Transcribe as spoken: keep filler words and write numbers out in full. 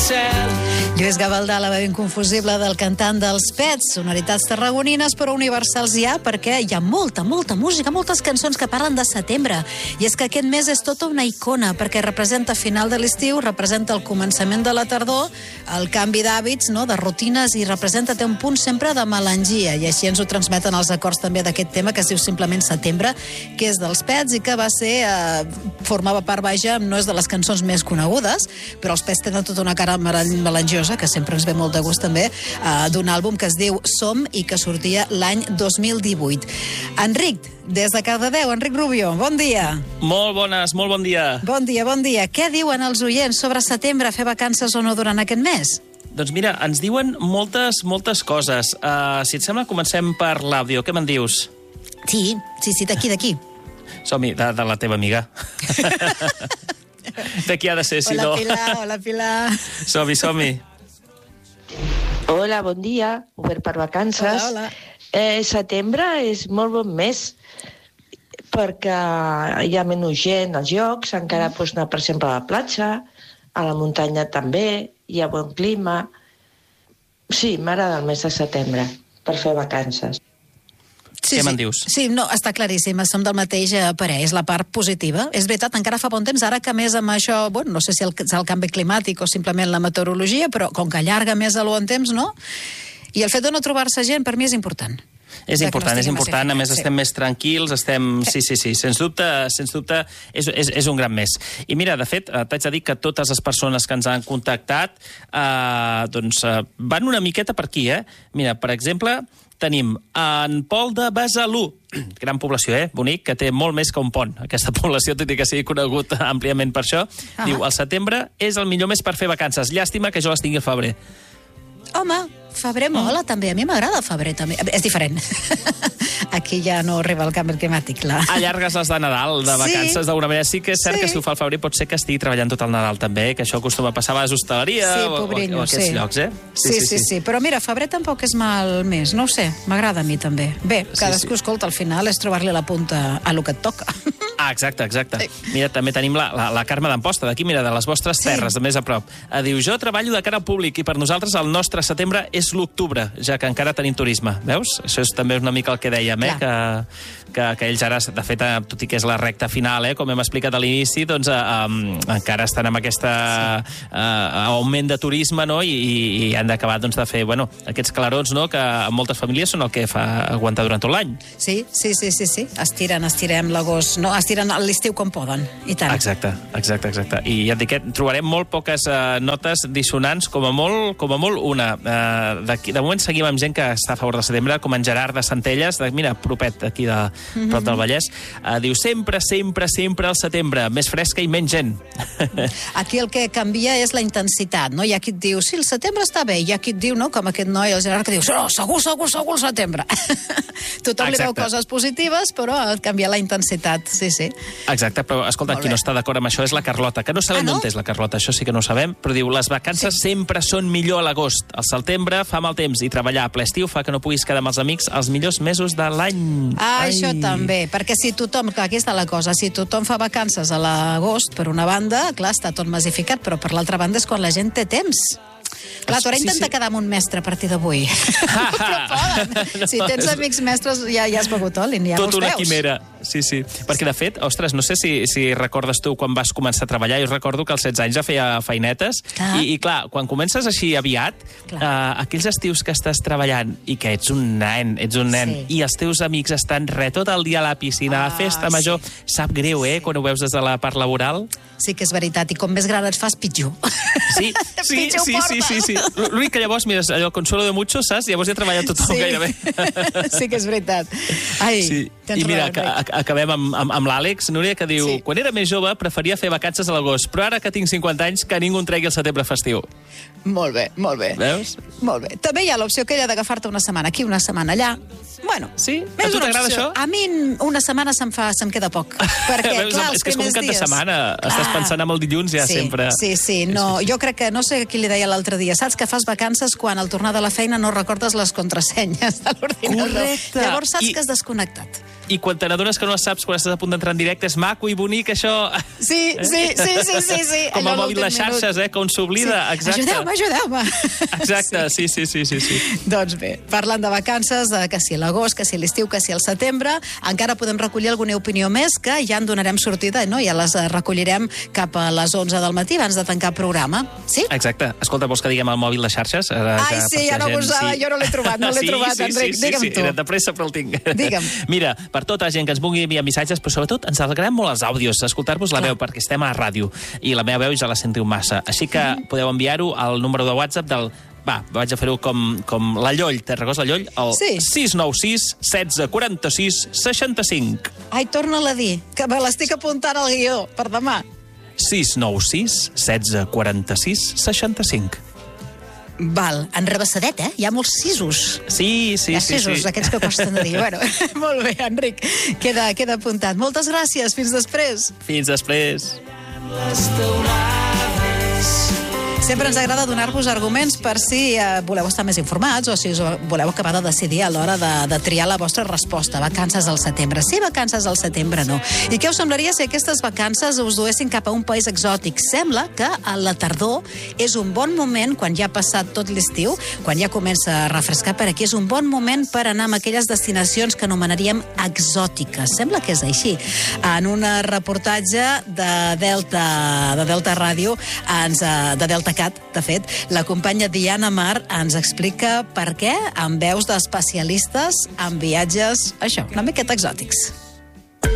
Lluís Gavaldà, la veu inconfusible del cantant dels Pets, sonoritats tarragonines però universals ja, perquè hi ha molta, molta música, moltes cançons que parlen de setembre. I és que aquest mes és tota una icona, perquè representa final de l'estiu, representa el començament de la tardor, el canvi d'hàbits, no?, de rutines, i representa, té un punt sempre de melangia, i així ens ho transmeten els acords també d'aquest tema, que es diu simplement Setembre, que és dels Pets i que va ser, eh, formava part, vaja, no és de les cançons més conegudes, però els Pets tenen tota una cara melangiosa, que sempre ens ve molt de gust també, eh, d'un àlbum que es diu Som i que sortia l'any dos mil divuit. Enric, des de Cardedeu, Enric Rubio, bon dia. Molt bones, molt bon dia. Bon dia, bon dia. Què diuen els oients sobre setembre, fer vacances o no durant aquest mes? Doncs mira, ens diuen moltes, moltes coses. Uh, si et sembla, comencem per l'àudio. Què me'n dius? Sí, sí, sí, d'aquí, d'aquí. Som-hi, de, de la teva amiga. De qui ha de ser, si hola, no? Hola, Pilar, hola, Pilar. Som-hi, som-hi. Hola, bon dia. Obert per vacances. Hola, hola. Eh, setembre és molt bon mes perquè hi ha menys gent als llocs, encara pots anar, per exemple, a la platja, a la muntanya també, hi ha bon clima. Sí, m'agrada el mes de setembre per fer vacances. Sí, Què me'n sí. dius? Sí, no, està claríssim, som del mateix parer, és la part positiva. És veritat, encara fa bon temps, ara que més amb això, bueno, no sé si el, és el canvi climàtic o simplement la meteorologia, però com que allarga més a l'ho en temps, no? I el fet de no trobar-se gent, per mi és important. És important, no és important, a més sí. estem més tranquils, estem... Sí, sí, sí, sens dubte, sens dubte és, és, és un gran mes. I mira, de fet, t'haig de dir que totes les persones que ens han contactat eh, doncs eh, van una miqueta per aquí, eh? Mira, per exemple, tenim en Pol de Besalú, gran població, eh? Bonic, que té molt més que un pont, aquesta població, tot i que sigui conegut àmpliament per això. Ah. Diu, el setembre és el millor mes per fer vacances. Llàstima que jo les tingui al febrer. Home, febrer mola, mm. també. A mi m'agrada febrer, també. És diferent. Aquí ja no arriba el canvi climàtic, clar. Allargues les de Nadal, de vacances, sí. D'alguna manera. Sí que és cert sí. que si ho fa al febrer pot ser que estigui treballant tot el Nadal, també, que això acostuma a passar a les hostaleria sí, o, pobrinyo, o, o aquests sí. llocs, eh? Sí sí, sí, sí, sí. Però mira, febrer tampoc és mal mes, no ho sé. M'agrada a mi, també. Bé, cadascú, sí, sí. escolta, al final és trobar-li la punta a lo que et toca. Ah, exacte, exacte. Sí. Mira, també tenim la, la, la Carme d'Amposta, d'aquí, mira, de les vostres terres, sí. de més a prop. Diu, jo treballo de cara al públic i per nosaltres el nostre setembre és l'octubre, ja que encara tenim turisme. Veus? Això és també una mica el que dèiem, eh? Que, que, que ells ara, de fet, tot i que és la recta final, eh? Com hem explicat a l'inici, doncs eh, um, encara estan amb aquest sí. uh, augment de turisme, no? I, i, i han d'acabar doncs, de fer, bueno, aquests clarons, no? Que en moltes famílies són el que fa aguantar durant tot l'any. Sí, sí, sí, sí, sí. Estiren, estirem l'agost, no? Estiren l'estiu com poden, i tant. Exacte, exacte, exacte. I ja et dic que trobarem molt poques uh, notes dissonants, com a molt, com a molt una. Uh, de, de moment seguim amb gent que està a favor de setembre, com en Gerard de Centelles, de, mira, propet, aquí de mm-hmm. prop del Vallès. Uh, diu, sempre, sempre, sempre al setembre, més fresca i menys gent. Aquí el que canvia és la intensitat, no? Hi ha qui et diu, sí, el setembre està bé, hi ha qui et diu, no?, com aquest noi, el Gerard, que diu, no, segur, segur, segur, el setembre. Tothom Exacte. Li veu coses positives, però canvia la intensitat, sí, sí. Exacte, però escolta, qui no està d'acord amb això és la Carlota, que no sabem ah, no? on és la Carlota, això sí que no ho sabem, però diu, les vacances sí. sempre són millor a l'agost. Al setembre fa mal temps i treballar a ple estiu fa que no puguis quedar amb els amics els millors mesos de l'any. Ah, Ai. Això també, perquè si tothom, clar, aquí està la cosa, si tothom fa vacances a l'agost, per una banda, clar, està tot massificat, però per l'altra banda és quan la gent té temps. Clar, tu ara intenta sí, sí. quedar amb un mestre a partir d'avui. Però poden. No, si tens amics mestres, ja, ja has begut oli, ja no els veus. Tot una quimera, sí, sí. Perquè, de fet, ostres, no sé si, si recordes tu quan vas començar a treballar, jo recordo que als setze anys ja feia feinetes, i, i clar, quan comences així aviat, uh, aquells estius que estàs treballant i que ets un nen, ets un nen, sí. i els teus amics estan re tot el dia a la piscina, ah, a la festa major, sí. sap greu, eh, sí. quan ho veus des de la part laboral. Sí que és veritat, i com més gran et fas, pitjor. Sí, sí, pitjor sí, sí, sí, sí. L'únic que llavors, mira, allò, consuelo de mucho, saps? Llavors ja treballa tothom sí. gairebé. Sí que és veritat. Ai, sí. I mira, raó, acabem amb, amb, amb l'Àlex, Núria, que diu, sí. quan era més jove preferia fer vacances a l'agost, però ara que tinc cinquanta anys, que ningú em tregui el setembre festiu. Molt bé, molt bé. Veus? Molt bé. També hi ha l'opció aquella d'agafar-te una setmana aquí, una setmana allà. Bueno, sí? A tu t'agrada això? A mi una setmana se'm fa, se'm queda poc. Perquè, Veus, clar, és que és com un cap de setmana. Clar. Estàs pensant en el dilluns ja sí, sempre. Sí, sí. No, jo crec que, no sé qui li deia l'altre dia, saps que fas vacances quan al tornar de la feina no recordes les contrasenyes de l'ordinador. Correcte. Llavors saps I... que has desconnectat. I quan te n'adones que no saps quan estàs a punt d'entrar en directe, és maco i bonic, això. Sí, sí, sí, sí, sí. sí. Com el mòbil de xarxes, eh, que on s'oblida. Sí. Exacte. Ajudeu-me, ajudeu-me. Exacte, sí, sí, sí, sí, sí. Doncs bé, parlant de vacances, de que si l'agost, que si l'estiu, que si el setembre, encara podem recollir alguna opinió més que ja en donarem sortida, no? Ja les recollirem cap a les onze del matí abans de tancar el programa. Sí? Exacte. Escolta, vols que diguem el mòbil de xarxes? Ara, Ai, sí, ja no ho usava, sí. Jo no l'he trobat, no l'he sí, trobat, sí, Enric. Sí, sí, Digue'm sí, tu. Era de pressa, però el tinc. Digue'm. Mira, per tota la gent que ens vulgui enviar missatges, però sobretot ens alegrem molt els àudios, escoltar-vos la Clar. veu, perquè estem a la ràdio, i la meva veu ja la sentiu massa. Així que mm. podeu enviar-ho al número de WhatsApp del... Va, vaig a fer-ho com, com la Lloll. Te'n recordes la Lloll? El Sí. sis nou sis, setze, quaranta-sis, seixanta-cinc. Ai, torna-la a dir, que me l'estic apuntant al guió per demà. sis nou sis, setze, quaranta-sis, seixanta-cinc. Val, enrevessadet, eh? Hi ha molts sisos. Sí, sí, Hi ha sí. sisos, sí. aquests que costen de dir. Bueno, molt bé, Enric, queda, queda apuntat. Moltes gràcies, fins després. Fins després. Sempre ens agrada donar-vos arguments per si eh, voleu estar més informats o si us voleu acabar de decidir a l'hora de, de triar la vostra resposta. Vacances al setembre. Sí, vacances al setembre no. I què us semblaria si aquestes vacances us duessin cap a un país exòtic? Sembla que a la tardor és un bon moment, quan ja ha passat tot l'estiu, quan ja comença a refrescar per aquí, és un bon moment per anar a aquelles destinacions que anomenaríem exòtiques. Sembla que és així. En un reportatge de Delta, de Delta Ràdio, ens, de Delta Cat, de fet, la companya Diana Mar ens explica per què amb veus d'especialistes en viatges, això, una miqueta exòtics.